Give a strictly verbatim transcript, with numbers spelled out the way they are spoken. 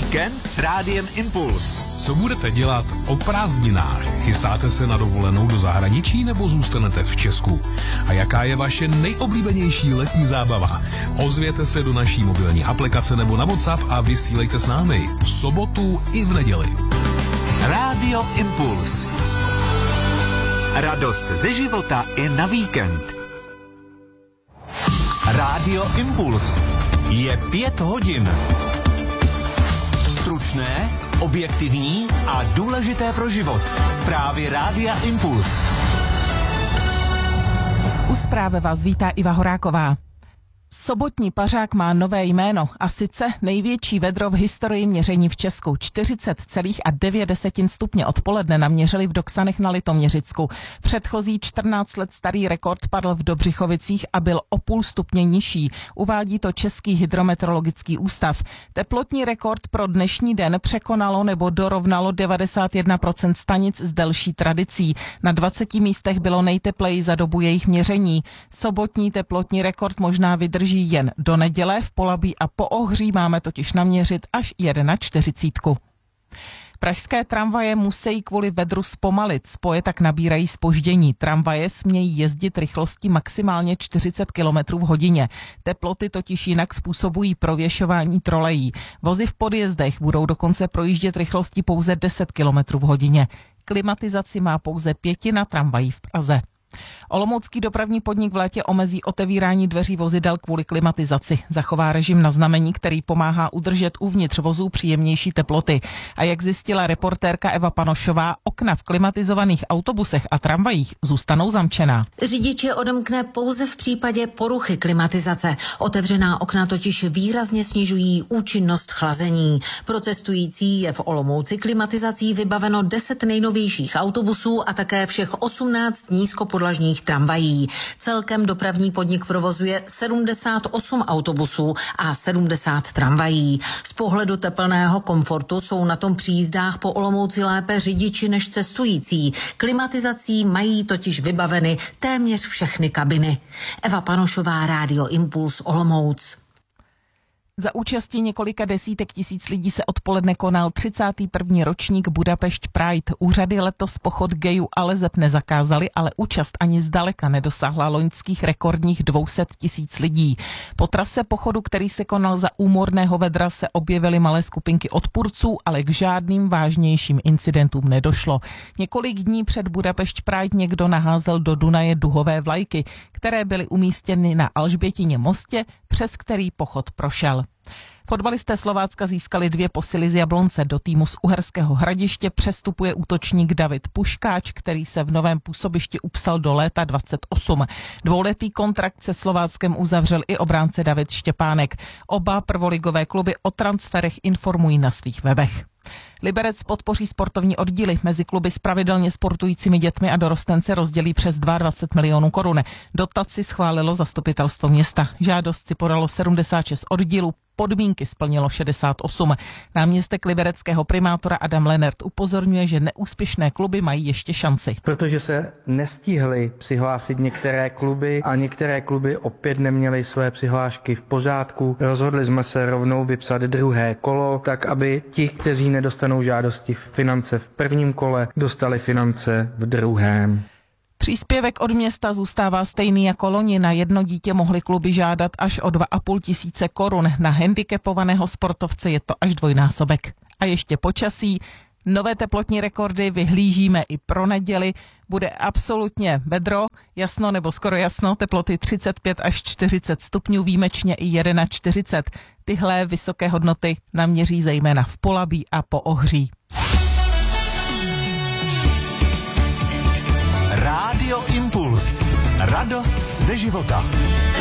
Víkend s Rádiem Impuls. Co budete dělat o prázdninách? Chystáte se na dovolenou do zahraničí nebo zůstanete v Česku? A jaká je vaše nejoblíbenější letní zábava? Ozvěte se do naší mobilní aplikace nebo na WhatsApp a vysílejte s námi v sobotu i v neděli. Rádio Impuls. Radost ze života i na víkend. Rádio Impuls. Je pět hodin. Stručné, objektivní a důležité pro život. Zprávy Rádia Impuls. U zprávy vás vítá Iva Horáková. Sobotní pařák má nové jméno a sice největší vedro v historii měření v Česku. čtyřicet celá devět stupně odpoledne naměřili v Doksanech na Litoměřicku. Předchozí čtrnáct let starý rekord padl v Dobřichovicích a byl o půl stupně nižší. Uvádí to Český hydrometeorologický ústav. Teplotní rekord pro dnešní den překonalo nebo dorovnalo devadesát jedna procent stanic s delší tradicí. Na dvaceti místech bylo nejtepleji za dobu jejich měření. Sobotní teplotní rekord možná vydrží drží jen do neděle, v Polabí a Poohří máme totiž naměřit až čtyřicet jedna. Pražské tramvaje musí kvůli vedru zpomalit, spoje tak nabírají zpoždění. Tramvaje smějí jezdit rychlostí maximálně čtyřicet kilometrů v hodině. Teploty totiž jinak způsobují prověšování trolejí. Vozy v podjezdech budou dokonce projíždět rychlostí pouze deset kilometrů v hodině. Klimatizaci má pouze pětina tramvají v Praze. Olomoucký dopravní podnik v létě omezí otevírání dveří vozidel kvůli klimatizaci. Zachová režim na znamení, který pomáhá udržet uvnitř vozů příjemnější teploty. A jak zjistila reportérka Eva Panošová, okna v klimatizovaných autobusech a tramvajích zůstanou zamčená. Řidič je odemkne pouze v případě poruchy klimatizace. Otevřená okna totiž výrazně snižují účinnost chlazení. Pro cestující je v Olomouci klimatizací vybaveno deset nejnovějších autobusů a také všech osmnáct nízkopodlažních tramvají. Celkem dopravní podnik provozuje sedmdesát osm autobusů a sedmdesát tramvají. Z pohledu tepelného komfortu jsou na tom při jízdách po Olomouci lépe řidiči než cestující. Klimatizací mají totiž vybaveny téměř všechny kabiny. Eva Panošová, Rádio Impuls, Olomouc. Za účastí několika desítek tisíc lidí se odpoledne konal třicátý první ročník Budapešť Pride. Úřady letos pochod gejů a leseb nezakázali, ale účast ani zdaleka nedosáhla loňských rekordních dvě stě tisíc lidí. Po trase pochodu, který se konal za úmorného vedra, se objevily malé skupinky odpůrců, ale k žádným vážnějším incidentům nedošlo. Několik dní před Budapešť Pride někdo naházel do Dunaje duhové vlajky, které byly umístěny na Alžbětině mostě, přes který pochod prošel. Fotbalisté Slovácka získali dvě posily z Jablonce. Do týmu z Uherského Hradiště přestupuje útočník David Puškáč, který se v novém působišti upsal do léta dvacet osm. Dvouletý kontrakt se Slováckem uzavřel i obránce David Štěpánek. Oba prvoligové kluby o transferech informují na svých webech. Liberec podpoří sportovní oddíly. Mezi kluby s pravidelně sportujícími dětmi a dorostenci rozdělí přes dvacet dva milionů korun. Dotaci schválilo zastupitelstvo města. Žádost si podalo sedmdesát šest oddílů, podmínky splnilo šedesát osm. Náměstek libereckého primátora Adam Lenert upozorňuje, že neúspěšné kluby mají ještě šanci. Protože se nestihly přihlásit některé kluby a některé kluby opět neměly své přihlášky v pořádku, rozhodli jsme se rovnou vypsat druhé kolo, tak aby ti, kteří nedostanou žádosti finance v prvním kole, dostali finance v druhém. Příspěvek od města zůstává stejný jako loni. Na jedno dítě mohly kluby žádat až o dva a půl tisíce korun. Na handicapovaného sportovce je to až dvojnásobek. A ještě počasí. Nové teplotní rekordy vyhlížíme i pro neděli. Bude absolutně vedro, jasno nebo skoro jasno, teploty třicet pět až čtyřicet stupňů, výjimečně i čtyřicet jedna. Tyhle vysoké hodnoty naměří zejména v Polabí a Poohří. Rádio Impuls. Radost ze života.